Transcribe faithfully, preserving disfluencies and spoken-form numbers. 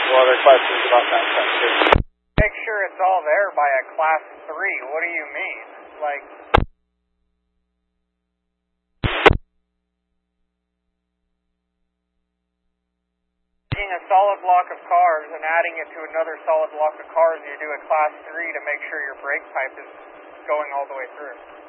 Well, other questions about that stuff too. Make sure it's all there by a class three. What do you mean? Like, taking a solid block of cars and adding it to another solid block of cars, you do a class three to make sure your brake pipe is going all the way through.